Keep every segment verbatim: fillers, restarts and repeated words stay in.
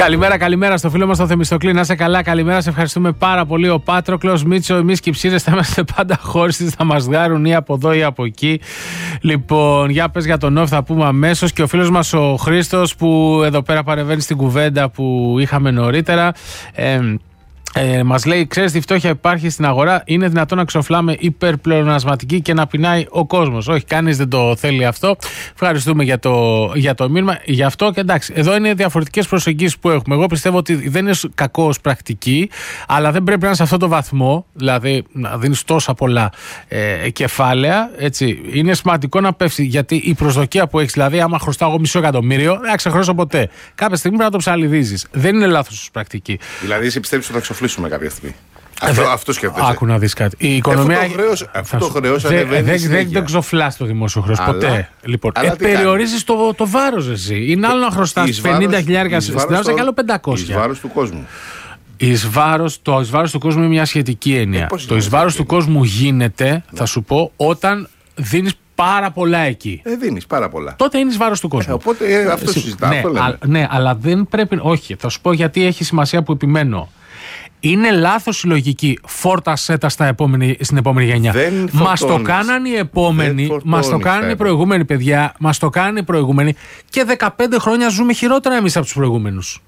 Καλημέρα, καλημέρα στο φίλο μας τον Θεμιστοκλή. Να είσαι καλά, καλημέρα. Σε ευχαριστούμε πάρα πολύ. Ο Πάτροκλος, Μίτσο, εμείς και οι ψήρες θα είμαστε πάντα χώριστοι. Θα μας γάρουν ή από εδώ ή από εκεί. Λοιπόν, για πες για τον Όφη, θα πούμε αμέσως. Και ο φίλος μας ο Χρήστος, που εδώ πέρα παρεμβαίνει στην κουβέντα που είχαμε νωρίτερα. Ε, Ε, μας λέει, ξέρεις τι φτώχεια υπάρχει στην αγορά, είναι δυνατόν να ξοφλάμε υπερπλεονασματική και να πεινάει ο κόσμος? Όχι, κανείς δεν το θέλει αυτό. Ευχαριστούμε για το, για το μήνυμα. Γι' αυτό και εντάξει, εδώ είναι διαφορετικές προσεγγίσεις που έχουμε. Εγώ πιστεύω ότι δεν είναι κακό ως πρακτική, αλλά δεν πρέπει να είναι σε αυτό το βαθμό, δηλαδή να δίνεις τόσα πολλά ε, κεφάλαια. Έτσι. Είναι σημαντικό να πέφτει, γιατί η προσδοκία που έχεις, δηλαδή, άμα χρωστάω εγώ μισό εκατομμύριο, δεν θα ξεχρώσω ποτέ. Κάποια στιγμή πρέπει να το ψαλιδίζεις. Δεν είναι λάθος ως πρακτική. Δηλαδή, εσύ πιστεύεις ότι θα ξοφλήσουμε κάποια στιγμή? Αυτό, αυτό σκέφτεσαι. Άκου να δεις κάτι. Η οικονομία. Αυτό το χρέος ανεβαίνει. Δεν το ξοφλάς το δημόσιο χρέος ποτέ. Λοιπόν, ε, περιορίζεις το, το βάρος εσύ. Είναι άλλο να χρωστάς πενήντα χιλιάδες στην τράπεζα και άλλο πεντακόσια. Εις βάρος του κόσμου. Εις βάρος, το εις βάρος του κόσμου είναι μια σχετική έννοια. Ε, το εις βάρος του κόσμου γίνεται, ναι, θα σου πω, όταν δίνεις πάρα πολλά εκεί. Ε, δίνεις πάρα πολλά. Τότε είναι εις βάρος του κόσμου. Ε, οπότε ε, αυτό συζητάμε. Ναι, α, ναι, αλλά δεν πρέπει. Όχι, θα σου πω γιατί έχει σημασία που επιμένω. Είναι λάθος η λογική. Φόρτασέ τα στα επόμενη, στην επόμενη γενιά. Μας το κάνανε οι επόμενοι, μας το κάνανε οι προηγούμενοι, παιδιά. Μας το κάνανε οι προηγούμενοι και δεκαπέντε χρόνια ζούμε χειρότερα εμείς από τους προηγούμενους.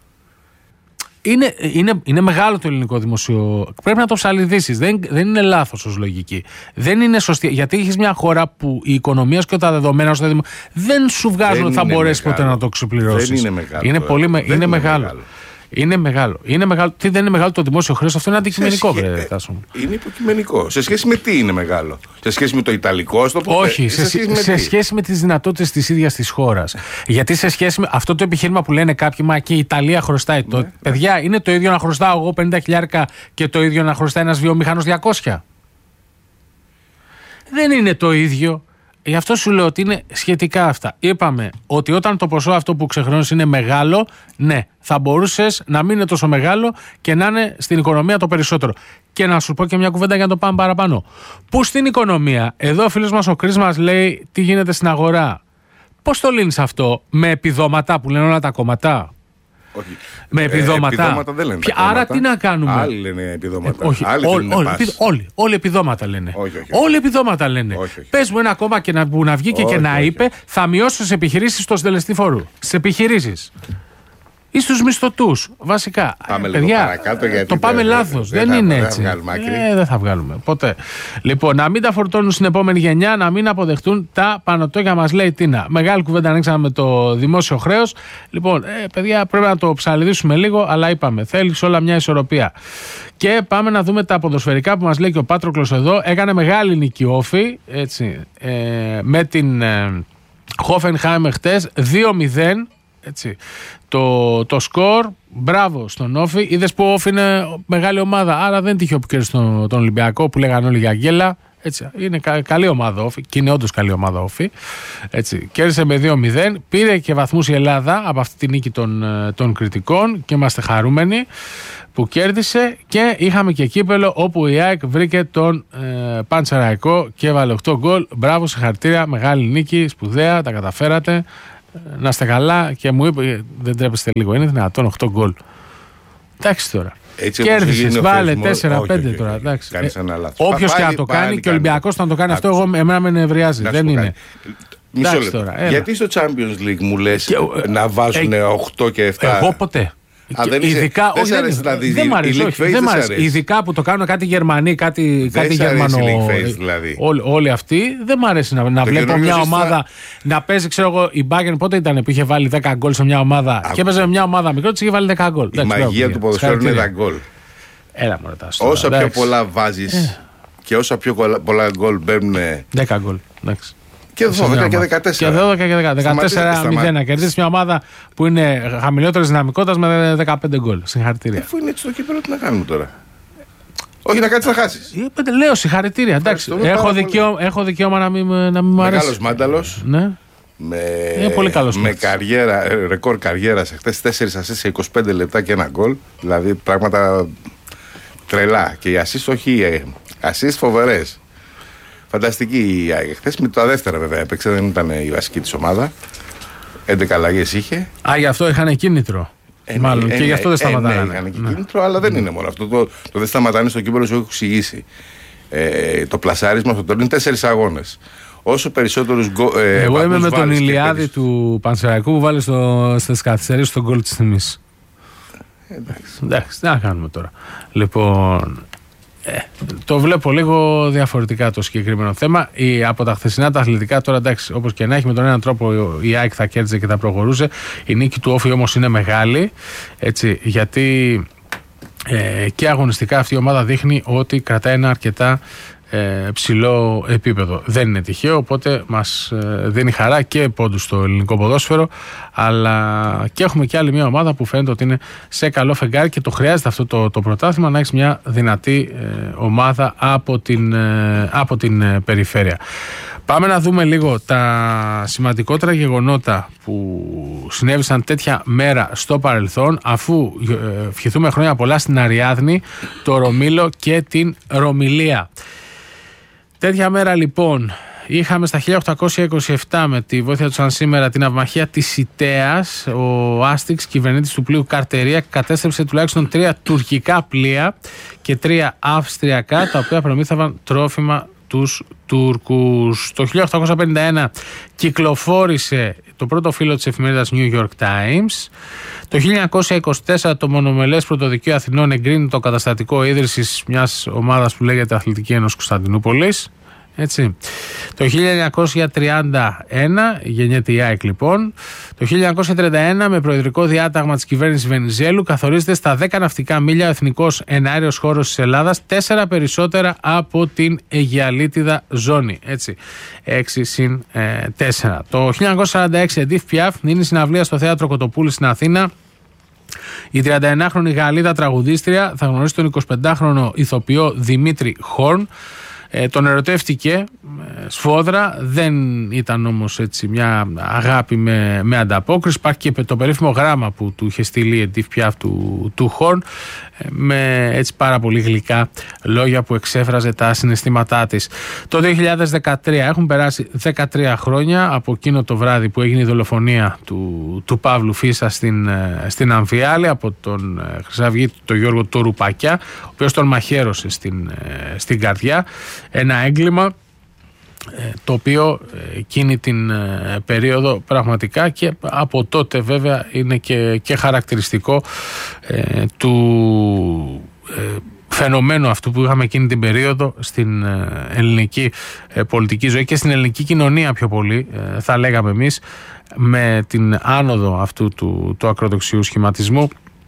Είναι, είναι, είναι μεγάλο το ελληνικό δημοσιο. Πρέπει να το ψαλιδίσεις. Δεν, δεν είναι λάθος ως λογική. Δεν είναι σωστή. Γιατί έχεις μια χώρα που η οικονομία και τα δεδομένα στο δημο... δεν σου βγάζουν ότι θα μπορέσει ποτέ να το ξεπληρώσεις. Δεν είναι μεγάλο. Είναι, πολύ, με, είναι, είναι μεγάλο. μεγάλο. Είναι μεγάλο. Είναι μεγάλο. Τι δεν είναι μεγάλο το δημόσιο χρέος, αυτό είναι αντικειμενικό, βρε Τάσο. Είναι υποκειμενικό. Σε σχέση με τι είναι μεγάλο? Σε σχέση με το ιταλικό, στο πω. Όχι, σε, σε, σχέση, με, σε σχέση με τις δυνατότητες της ίδιας της χώρας. Γιατί σε σχέση με αυτό το επιχείρημα που λένε κάποιοι, μα και η Ιταλία χρωστάει. Ναι. Το, παιδιά, είναι το ίδιο να χρωστάω εγώ πενήντα χιλιάρικα και το ίδιο να χρωστάει ένας βιομηχανός διακόσια. Δεν είναι το ίδιο. Γι' αυτό σου λέω ότι είναι σχετικά αυτά. Είπαμε ότι όταν το ποσό αυτό που ξεχρώνεις είναι μεγάλο, ναι, θα μπορούσες να μην είναι τόσο μεγάλο και να είναι στην οικονομία το περισσότερο. Και να σου πω και μια κουβέντα για να το πάμε παραπάνω. Πού στην οικονομία, εδώ ο φίλος μας ο Κρίς μας λέει τι γίνεται στην αγορά. Πώς το λύνεις αυτό? Με επιδόματα που λένε όλα τα κόμματα? Όχι. Με επιδόματα. Ε, επιδόματα δεν λένε. Ποια, άρα τι να κάνουμε? Άλλοι λένε επιδόματα. Ε, όχι, Άλλοι ό, λένε ό, πας. επιδο, όλοι, όλοι επιδόματα λένε. Όχι, όχι, όχι. Όλοι επιδόματα λένε. Όχι, όχι. Πες μου ένα κόμμα και να, που να βγήκε όχι, και να όχι, είπε όχι. θα μειώσει τις επιχειρήσεις στο συντελεστή φόρου. Στις επιχειρήσεις. Ή στους μισθωτούς, βασικά. Πάμε παιδιά, λίγο παρακάτω, γιατί το πάμε λάθος. Δεν, δεν είναι έτσι. Δεν θα, ε, δεν θα βγάλουμε ποτέ. Λοιπόν, να μην τα φορτώνουν στην επόμενη γενιά, να μην αποδεχτούν τα πανωτόκια, μας λέει Τίνα. Μεγάλη κουβέντα ανοίξαμε με το δημόσιο χρέος. Λοιπόν, ε, παιδιά, πρέπει να το ψαλιδίσουμε λίγο, αλλά είπαμε, θέλει όλα μια ισορροπία. Και πάμε να δούμε τα ποδοσφαιρικά που μας λέει και ο Πάτροκλος εδώ. Έκανε μεγάλη νίκη Όφη, έτσι, ε, με την ε, Hoffenheim χτες, δύο μηδέν. Έτσι. Το, το σκορ, μπράβο στον Όφη. Είδες που ο Όφη είναι μεγάλη ομάδα, άρα δεν τύχε που κέρδισε τον, τον Ολυμπιακό που λέγανε όλοι για γκέλα. Έτσι. Είναι κα, καλή ομάδα Όφη και είναι όντως καλή ομάδα Όφη. Έτσι. Κέρδισε με δύο μηδέν, πήρε και βαθμούς η Ελλάδα από αυτή τη νίκη των, των κριτικών και είμαστε χαρούμενοι που κέρδισε. Και είχαμε και κύπελο όπου η ΑΕΚ βρήκε τον ε, Πανσεραϊκό και έβαλε οκτώ γκολ. Μπράβο, συγχαρητήρια, μεγάλη νίκη, σπουδαία, τα καταφέρατε. Να είστε καλά. Και μου είπε, δεν τρέπεστε λίγο, είναι δυνατόν οκτώ γκολ? Εντάξει τώρα. Κέρδισες, βάλε τέσσερα πέντε τώρα. Όποιος και να το κάνει, και ο Ολυμπιακός να το κάνει αυτό, εγώ εμένα με νευριάζει. Δεν είναι. Μισό λεπτό. Γιατί στο Champions League μου λες να βάζουν οκτώ και επτά? Εγώ ποτέ. Α, δεν ειδικά, δεν όχι, αρέσει να δεις, δεν μ' αρέσει, όχι, δεν μ' αρέσει. Ειδικά που το κάνουν κάτι Γερμανοί, κάτι, κάτι Γερμανο. Δηλαδή. Όλοι, όλοι αυτοί δεν μ' αρέσει να, να βλέπω μια ομάδα θα... να παίζει, ξέρω εγώ, η Bayern πότε ήταν που είχε βάλει δέκα γκολ σε μια ομάδα. Α, και έπαιζε με μια ομάδα μικρό, της είχε βάλει δέκα γκολ. Η Εντάξει, μαγεία του ποδοσφαίρου είναι τα γκολ. Έλα μου ρωτάς. Όσα πιο πολλά βάζεις και όσα πιο πολλά γκολ μπαίνουν. δέκα γκολ. Εντάξει. Και δώδεκα και δεκατέσσερα. Και δώδεκα και δεκατέσσερα μηδέν. Να κερδίσει μια ομάδα που είναι χαμηλότερη δυναμικότητα με δεκαπέντε γκολ. Συγχαρητήρια. Αφού είναι έτσι το κύπελο, τι να κάνουμε τώρα? Όχι να κάτσει να χάσει. Λέω συγχαρητήρια. Εντάξει. Έχω, δικαίω, έχω δικαίωμα να μην, να μην μου αρέσει. Μεγάλος Μάνταλος. Ναι. Με, είναι πολύ καλός με καριέρα, ρεκόρ καριέρα χθες, τέσσερις ασίστ σε είκοσι πέντε λεπτά και ένα γκολ. Δηλαδή πράγματα τρελά. Και οι ασίστ, όχι ασίστ φοβερές. Φανταστική η ΑΕΚ. Χθες με τα δεύτερα βέβαια έπαιξε, δεν ήταν η βασική της ομάδα. έντεκα αλλαγές είχε. Α, γι' αυτό είχαν κίνητρο. Ε, Μάλλον ε, και γι' αυτό δεν σταματάνε. Ε, ναι, είχαν και κίνητρο, αλλά δεν είναι μόνο αυτό. Το, το δεν σταματάνε στο κύπελλο, σου έχω εξηγήσει. Ε, το πλασάρισμα αυτό τώρα είναι τέσσερις αγώνες. Όσο περισσότερους γκολ. Ε, Εγώ είμαι με τον Ηλιάδη του Πανσεραϊκού που βάλει στις καθυστερήσεις στον γκολ της τιμής. Εντάξει. Εντάξει, τι να κάνουμε τώρα. Λοιπόν, ε, το βλέπω λίγο διαφορετικά το συγκεκριμένο θέμα. Η, από τα χθεσινά τα αθλητικά, τώρα εντάξει, όπως και να έχει, με τον έναν τρόπο η ΑΕΚ θα κέρδιζε και θα προχωρούσε. Η νίκη του Όφη όμως είναι μεγάλη, έτσι, γιατί ε, και αγωνιστικά αυτή η ομάδα δείχνει ότι κρατάει ένα αρκετά ε, ψηλό επίπεδο. Δεν είναι τυχαίο, οπότε μας ε, δίνει χαρά και πόντους στο ελληνικό ποδόσφαιρο, αλλά και έχουμε και άλλη μια ομάδα που φαίνεται ότι είναι σε καλό φεγγάρι και το χρειάζεται αυτό το, το πρωτάθλημα, να έχει μια δυνατή ε, ομάδα από την, ε, από την ε, περιφέρεια. Πάμε να δούμε λίγο τα σημαντικότερα γεγονότα που συνέβησαν τέτοια μέρα στο παρελθόν, αφού ε, ευχηθούμε χρόνια πολλά στην Αριάδνη, το Ρωμήλο και την Ρωμιλία. Τέτοια μέρα λοιπόν είχαμε στα χίλια οκτακόσια είκοσι επτά, με τη βοήθεια του σαν σήμερα, την αυμαχία της Ιτέας. Ο Άστιξ, κυβερνήτης του πλοίου Καρτερία, κατέστρεψε τουλάχιστον τρία τουρκικά πλοία και τρία αυστριακά, τα οποία προμήθευαν τρόφιμα τους Τούρκους. Το χίλια οκτακόσια πενήντα ένα κυκλοφόρησε το πρώτο φύλλο της εφημερίδας New York Times. Το χίλια εννιακόσια είκοσι τέσσερα το μονομελές Πρωτοδικείο Αθηνών εγκρίνει το καταστατικό ίδρυσης μιας ομάδας που λέγεται Αθλητική Ένωση Κωνσταντινούπολης. Έτσι. Το χίλια εννιακόσια τριάντα ένα γεννιέται η ΑΕΚ λοιπόν. Το χίλια εννιακόσια τριάντα ένα, με προεδρικό διάταγμα της κυβέρνησης Βενιζέλου, καθορίζεται στα δέκα ναυτικά μίλια ο εθνικός εναέριος χώρος της Ελλάδας, τέσσερα περισσότερα από την Αιγιαλίτιδα ζώνη. Έτσι. έξι συν τέσσερα. Το χίλια εννιακόσια σαράντα έξι Εντίθ Πιάφ δίνει συναυλία στο θέατρο Κοτοπούλη στην Αθήνα. Η τριανταενάχρονη Γαλλίδα τραγουδίστρια θα γνωρίσει τον εικοσιπεντάχρονο ηθοποιό Δημήτρη Χόρν. Ε, τον ερωτεύτηκε ε, σφόδρα, δεν ήταν όμως έτσι μια αγάπη με, με ανταπόκριση. Υπάρχει και το περίφημο γράμμα που του είχε στείλει η Edith Piaf του, του Χόρν, ε, με έτσι πάρα πολύ γλυκά λόγια που εξέφραζε τα συναισθήματά της. Το δύο χιλιάδες δεκατρία έχουν περάσει δεκατρία χρόνια από εκείνο το βράδυ που έγινε η δολοφονία του, του Παύλου Φίσα στην, στην Αμφιάλη από τον Χρυσαυγίτη τον Γιώργο Τορουπακιά, ο οποίος τον μαχαίρωσε στην, στην καρδιά. Ένα έγκλημα το οποίο εκείνη την περίοδο πραγματικά και από τότε βέβαια είναι και, και χαρακτηριστικό ε, του ε, φαινομένου αυτού που είχαμε εκείνη την περίοδο στην ελληνική ε, πολιτική ζωή και στην ελληνική κοινωνία πιο πολύ, ε, θα λέγαμε εμείς, με την άνοδο αυτού του, του ακροδεξιού σχηματισμού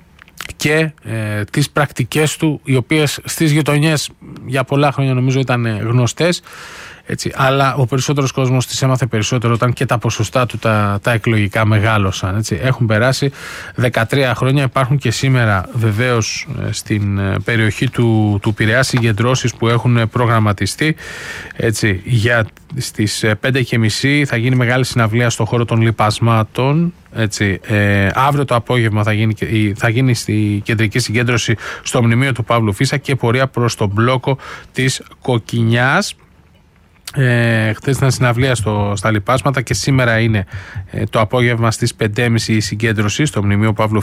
και ε, τις πρακτικές του, οι οποίες στις γειτονιές για πολλά χρόνια νομίζω ήταν γνωστές, έτσι, αλλά ο περισσότερος κόσμος τις έμαθε περισσότερο όταν και τα ποσοστά του τα, τα εκλογικά μεγάλωσαν. Έτσι. Έχουν περάσει δεκατρία χρόνια, υπάρχουν και σήμερα βεβαίως στην περιοχή του, του Πειραιά συγκεντρώσεις που έχουν προγραμματιστεί, έτσι, για στις πέντε και μισή θα γίνει μεγάλη συναυλία στο χώρο των Λιπασμάτων. Έτσι, ε, αύριο το απόγευμα θα γίνει, θα γίνει στη κεντρική συγκέντρωση στο μνημείο του Παύλου Φίσα και πορεία προς τον μπλόκο της Κοκκινιάς. Ε, χθες ήταν συναυλία στο, στα Λιπάσματα και σήμερα είναι ε, το απόγευμα στις πέντε και μισή η συγκέντρωση στο μνημείο Παύλου